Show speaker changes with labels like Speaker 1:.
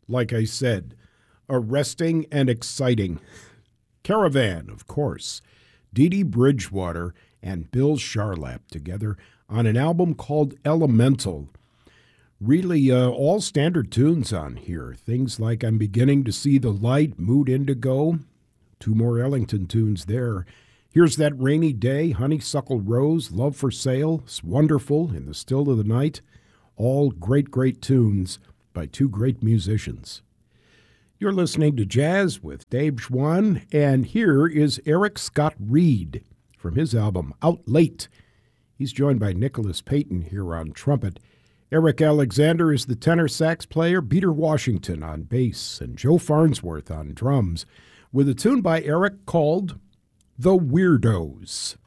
Speaker 1: like I said, arresting and exciting. Caravan, of course. Dee Dee Bridgewater and Bill Charlap together on an album called Elemental. Really all standard tunes on here. Things like I'm Beginning to See the Light, Mood Indigo. 2 more Ellington tunes there. Here's That Rainy Day, Honeysuckle Rose, Love for Sale, It's Wonderful, In the Still of the Night. All great, great tunes by 2 great musicians. You're listening to Jazz with Dave Schwann, and here is Eric Scott Reed from his album Out Late. He's joined by Nicholas Payton here on trumpet. Eric Alexander is the tenor sax player, Peter Washington on bass, and Joe Farnsworth on drums, with a tune by Eric called The Weirdos.